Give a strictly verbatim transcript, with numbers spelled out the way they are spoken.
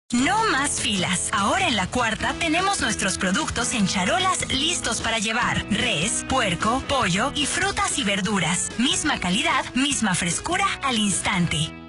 No más filas. Ahora en La Cuarta tenemos nuestros productos en charolas listos para llevar. Res, puerco, pollo y frutas y verduras. Misma calidad, misma frescura al instante.